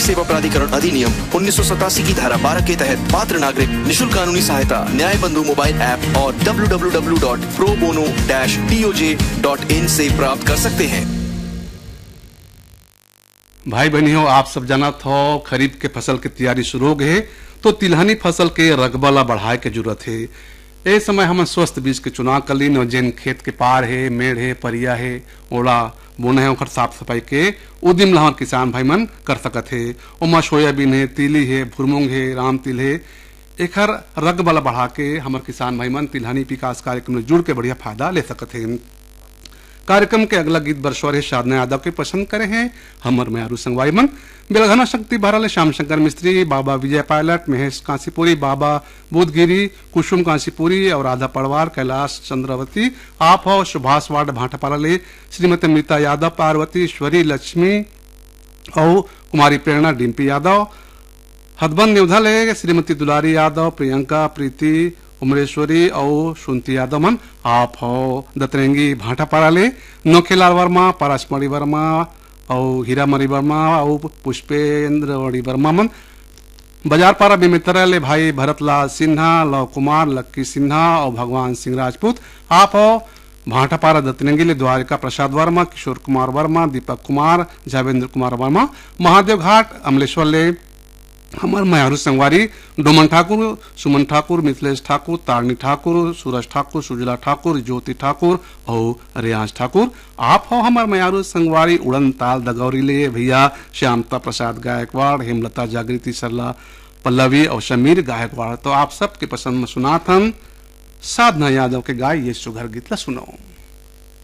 नागरिक सेवा प्राधिकरण अधिनियम 1987 की धारा 12 के तहत पात्र नागरिक निशुल्क कानूनी सहायता न्याय बंधु मोबाइल ऐप और www.probono-toj.in से प्राप्त कर सकते हैं। भाई बहनियों, आप सब जानत हो खरीफ के फसल की तैयारी शुरू हो गई तो तिलहनी फसल के रकबा बढ़ाए के जरूरत है। ए समय हम स्वस्थ बीज के चुनाव कर ली न, जिन खेत के पार है, मेड़ है, परिया है, ओला बोना है, ओखर साफ सफाई के उद्यम ला किसान भाई मन कर सकत है। ओमा सोयाबीन है, तिली है, भुरमुंग है, राम तिल है, एखर रकबा बढ़ा के हमारे किसान भाई मन तिलहनी विकास कार्यक्रम में जुड़ के बढ़िया फायदा ले सकत है। कार्यक्रम के अगला गीत बरस्वर है साधना यादव के पसंद करे हैं हमर मेहरू संगवाई मन। बेलघना शक्ति भरल श्याम शंकर मिस्त्री, बाबा विजय पायलट, महेश कांसीपुरी, बाबा बुधगिरी, कुसुम कांसीपुरी और राधा पड़वार, कैलाश चंद्रवती, आप हो सुभाष वार्ड भाटापाले, श्रीमती अमृता यादव, पार्वती, ईश्वरी, लक्ष्मी और कुमारी प्रेरणा, डिम्पी यादव, हदबंद निवधल है श्रीमती दुलारी यादव, प्रियंका, प्रीति, उमरेश्वरी और सुंती यादव मन। आप हो दतरेंगी भाटापाले, नौखेलाल वर्मा, पराशमणि वर्मा और हीरामणि वर्मा और पुष्पेंद्रवणी वर्मा मन। बाजार पारा बेमित्र भाई भरतलाल सिन्हा, लव कुमार, लक्की सिन्हा और भगवान सिंह राजपूत। आप हो भाटापारा दतरेंगी ले द्वारिका प्रसाद वर्मा, किशोर कुमार वर्मा, दीपक कुमार, जावेंद्र कुमार वर्मा। महादेव घाट अमलेश्वर ले हमार मेहरू संगवारी डोमन ठाकुर, सुमन ठाकुर, मिथिलेश ठाकुर, तारणी ठाकुर, सूरज ठाकुर, सुजला ठाकुर, ज्योति ठाकुर और रियाज ठाकुर। आप हो हमार मेहरू संगवारी उड़न ताल दगौरी ले भैया श्यामता प्रसाद गायकवाड़, हेमलता जागृति सरला पल्लवी और समीर गायकवाड़। तो आप सबके पसंद में सुनाथन साधना यादव के गाय ये सुघर गीत ला सुनाओ।